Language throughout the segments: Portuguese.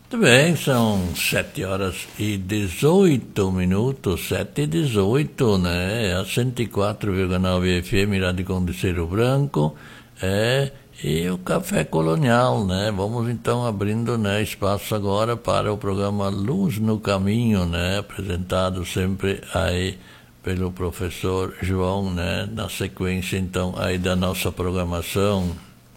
Muito bem, são 7h18, 7h18, né? A 104,9 FM, Rádio Conde Branco, e o Café Colonial, né? Vamos então abrindo, né, espaço agora para o programa Luz no Caminho, né? Apresentado sempre aí pelo professor João, né? Na sequência então aí da nossa programação.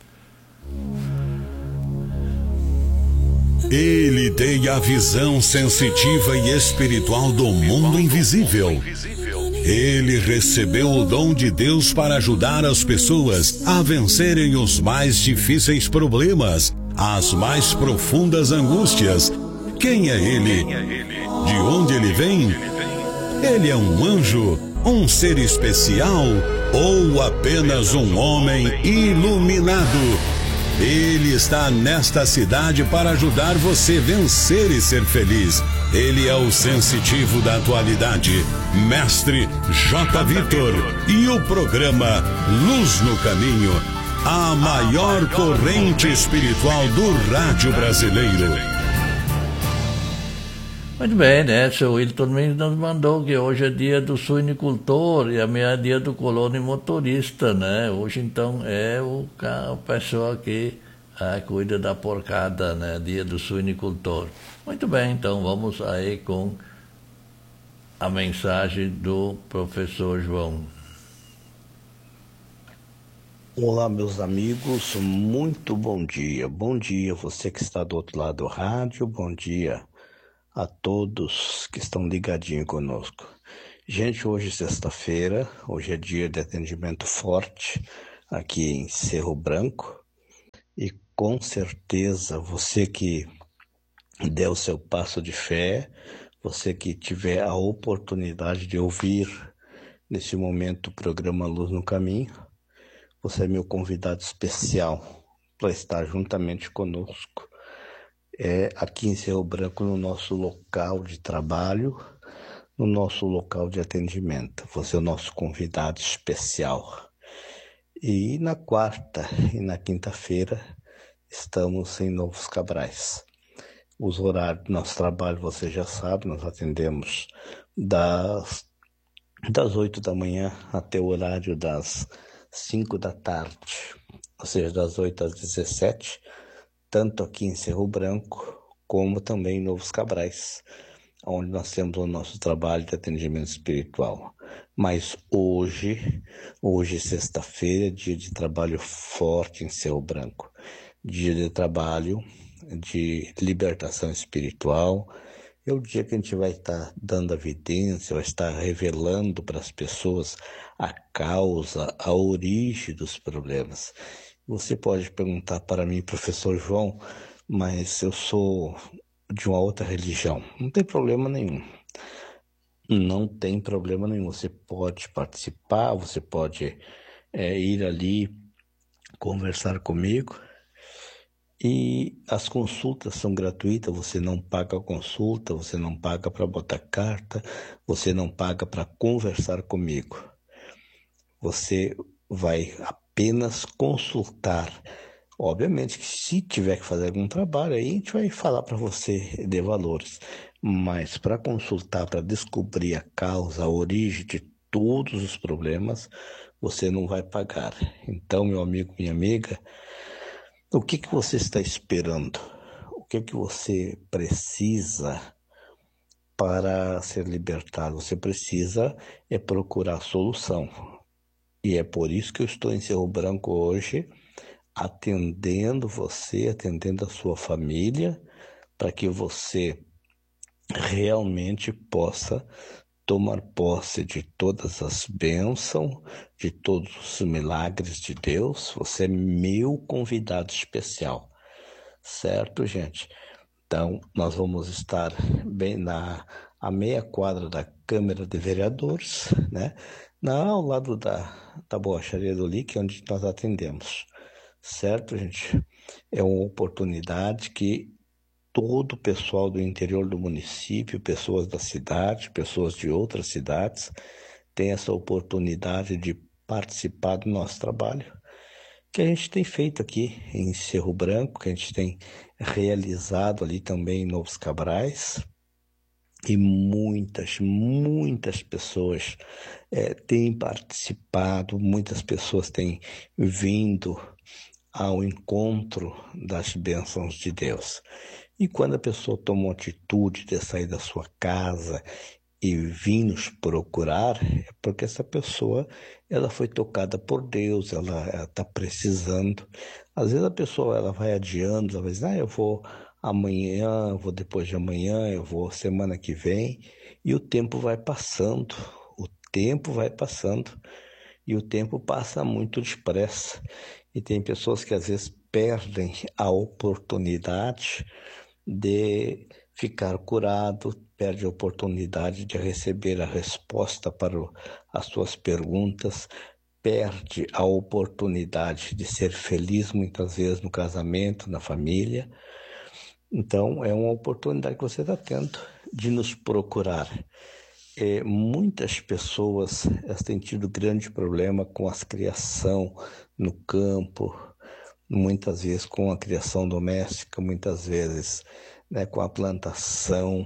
Ele tem a visão sensitiva e espiritual do mundo invisível. Ele recebeu o dom de Deus para ajudar as pessoas a vencerem os mais difíceis problemas, as mais profundas angústias. Quem é ele? De onde ele vem? Ele é um anjo, um ser especial ou apenas um homem iluminado? Ele está nesta cidade para ajudar você a vencer e ser feliz. Ele é o sensitivo da atualidade, Mestre J. Vitor, e o programa Luz no Caminho, a maior corrente espiritual do rádio brasileiro. Muito bem, né? Seu Wilton Mendes nos mandou que hoje é dia do suinicultor e amanhã é dia do colono e motorista, né? Hoje, então, é a pessoa que cuida da porcada, né? Dia do suinicultor. Muito bem, então, vamos aí com a mensagem do professor João. Olá, meus amigos, muito bom dia. Bom dia, você que está do outro lado do rádio, bom dia a todos que estão ligadinhos conosco. Gente, hoje é sexta-feira, hoje é dia de atendimento forte aqui em Cerro Branco e com certeza você que der o seu passo de fé, você que tiver a oportunidade de ouvir nesse momento o programa Luz no Caminho, você é meu convidado especial para estar juntamente conosco aqui em Cerro Branco, no nosso local de trabalho, no nosso local de atendimento. Você é o nosso convidado especial. E na quarta e na quinta-feira estamos em Novos Cabrais. Os horários do nosso trabalho, você já sabe, nós atendemos das 8 da manhã até o horário das 5 da tarde, ou seja, das 8 às 17, tanto aqui em Cerro Branco, como também em Novos Cabrais, onde nós temos o nosso trabalho de atendimento espiritual. Mas hoje, sexta-feira, dia de trabalho forte em Cerro Branco, dia de trabalho de libertação espiritual. É o dia que a gente vai estar dando evidência, vai estar revelando para as pessoas a causa, a origem dos problemas. Você pode perguntar para mim, professor João, mas eu sou de uma outra religião. Não tem problema nenhum. Não tem problema nenhum. Você pode participar, você pode ir ali conversar comigo. E as consultas são gratuitas, você não paga a consulta, você não paga para botar carta, você não paga para conversar comigo. Você vai apenas consultar. Obviamente que se tiver que fazer algum trabalho, aí a gente vai falar para você de valores. Mas para consultar, para descobrir a causa, a origem de todos os problemas, você não vai pagar. Então, meu amigo, minha amiga, o que você está esperando? O que você precisa para ser libertado? Você precisa procurar solução. E é por isso que eu estou em Cerro Branco hoje, atendendo você, atendendo a sua família, para que você realmente possa tomar posse de todas as bênçãos, de todos os milagres de Deus. Você é meu convidado especial, certo, gente? Então, nós vamos estar bem a meia quadra da Câmara de Vereadores, né? Ao lado da borracharia do Lique, onde nós atendemos, certo, gente? É uma oportunidade que todo o pessoal do interior do município, pessoas da cidade, pessoas de outras cidades, tem essa oportunidade de participar do nosso trabalho que a gente tem feito aqui em Cerro Branco, que a gente tem realizado ali também em Novos Cabrais. E muitas pessoas têm participado, muitas pessoas têm vindo ao encontro das bênçãos de Deus. E quando a pessoa toma uma atitude de sair da sua casa e vir nos procurar, é porque essa pessoa ela foi tocada por Deus, ela está precisando. Às vezes a pessoa ela vai adiando, ela vai dizer, eu vou amanhã, eu vou depois de amanhã, eu vou semana que vem, e o tempo vai passando, e o tempo passa muito depressa. E tem pessoas que às vezes perdem a oportunidade de ficar curado, perde a oportunidade de receber a resposta para as suas perguntas, perde a oportunidade de ser feliz muitas vezes no casamento, na família. Então, é uma oportunidade que você está tendo de nos procurar. Muitas pessoas têm tido grande problema com a criação no campo, muitas vezes com a criação doméstica, muitas vezes com a plantação.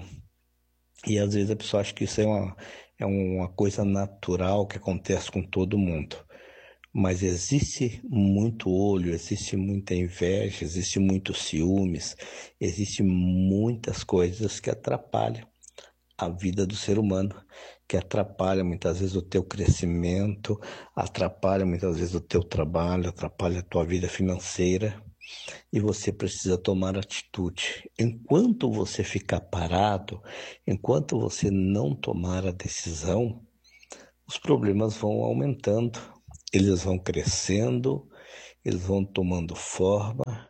E às vezes a pessoa acha que isso é uma coisa natural que acontece com todo mundo. Mas existe muito olho, existe muita inveja, existe muitos ciúmes, existe muitas coisas que atrapalham a vida do ser humano, que atrapalha muitas vezes o teu crescimento, atrapalha muitas vezes o teu trabalho, atrapalha a tua vida financeira, e você precisa tomar atitude. Enquanto você ficar parado, enquanto você não tomar a decisão, os problemas vão aumentando, eles vão crescendo, eles vão tomando forma,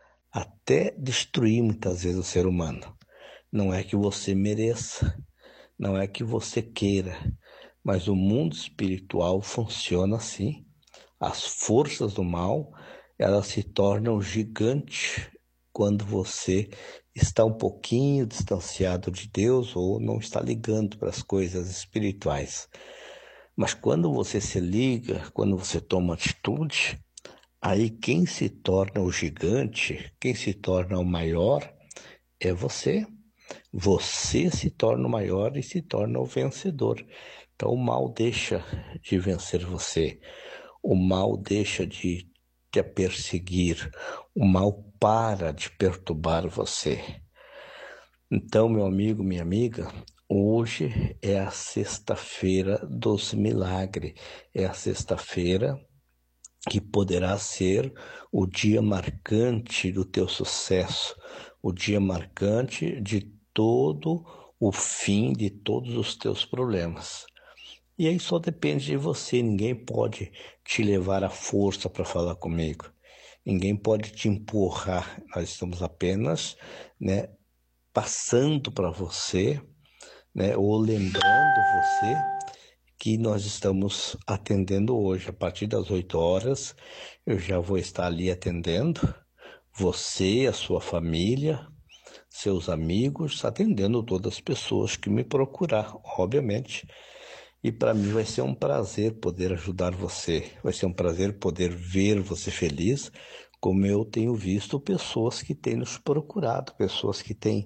até destruir muitas vezes o ser humano. Não é que você mereça, não é que você queira, mas o mundo espiritual funciona assim. As forças do mal, elas se tornam gigantes quando você está um pouquinho distanciado de Deus ou não está ligando para as coisas espirituais. Mas quando você se liga, quando você toma atitude, aí quem se torna o gigante, quem se torna o maior é você. Você se torna o maior e se torna o vencedor. Então o mal deixa de vencer você. O mal deixa de te perseguir. O mal para de perturbar você. Então, meu amigo, minha amiga, hoje é a sexta-feira dos milagres. É a sexta-feira que poderá ser o dia marcante do teu sucesso, o dia marcante de todo o fim de todos os teus problemas. E aí só depende de você, ninguém pode te levar à força para falar comigo, ninguém pode te empurrar, nós estamos apenas, passando para você, ou lembrando você que nós estamos atendendo hoje. A partir das 8 horas, eu já vou estar ali atendendo você, a sua família, seus amigos, atendendo todas as pessoas que me procurar, obviamente. E para mim vai ser um prazer poder ajudar você, vai ser um prazer poder ver você feliz, como eu tenho visto pessoas que têm nos procurado, pessoas que têm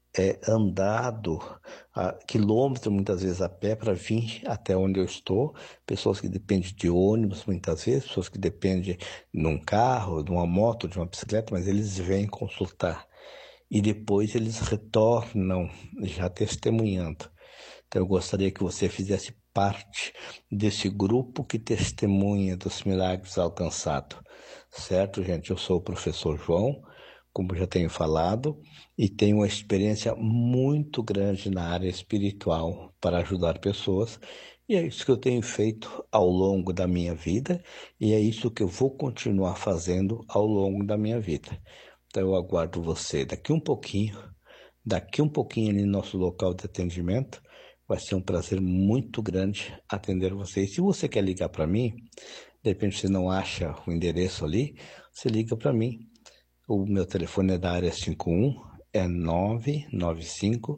andado a quilômetros, muitas vezes a pé, para vir até onde eu estou, pessoas que dependem de ônibus, muitas vezes, pessoas que dependem de um carro, de uma moto, de uma bicicleta, mas eles vêm consultar. E depois eles retornam já testemunhando. Então eu gostaria que você fizesse parte desse grupo que testemunha dos milagres alcançados. Certo, gente? Eu sou o professor João, como já tenho falado, e tenho uma experiência muito grande na área espiritual para ajudar pessoas. E é isso que eu tenho feito ao longo da minha vida, e é isso que eu vou continuar fazendo ao longo da minha vida. Então eu aguardo você daqui um pouquinho ali no nosso local de atendimento. Vai ser um prazer muito grande atender vocês. Se você quer ligar para mim, de repente você não acha o endereço ali, você liga para mim. O meu telefone é da área 51, é 995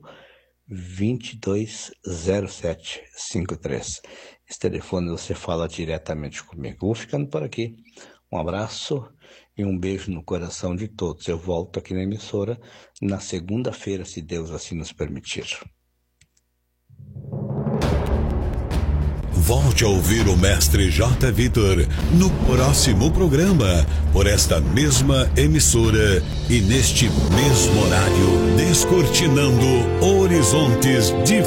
220753. Esse telefone você fala diretamente comigo. Vou ficando por aqui. Um abraço e um beijo no coração de todos. Eu volto aqui na emissora na segunda-feira, se Deus assim nos permitir. Volte a ouvir o Mestre J. Vitor no próximo programa, por esta mesma emissora e neste mesmo horário, descortinando horizontes de